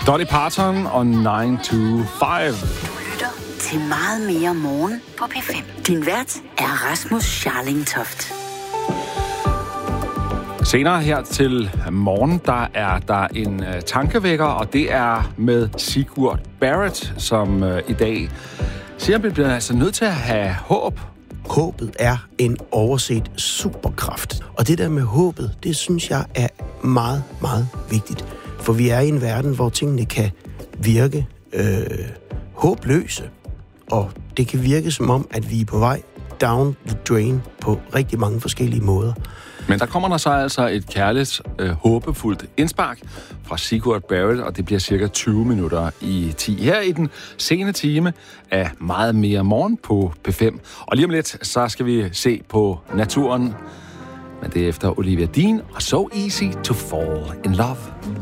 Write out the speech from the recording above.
Dolly Parton og 9 to 5. Du lytter til Meget mere morgen på P5. Din vært er Rasmus Scharlingtoft. Senere her til morgen, der er der en tankevækker, og det er med Sigurd Barrett, som i dag siger, at vi bliver altså nødt til at have håb. Håbet er en overset superkraft. Og det der med håbet, det synes jeg er meget, meget vigtigt. For vi er i en verden, hvor tingene kan virke håbløse. Og det kan virke som om, at vi er på vej down the drain på rigtig mange forskellige måder. Men der kommer der så altså et kærligt, håbefuldt indspark fra Sigurd Barrett, og det bliver cirka 20 minutter i 10. Her i den sene time af Meget mere morgen på P5. Og lige om lidt, så skal vi se på naturen. Men det er efter Olivia Dean og So Easy to Fall in Love.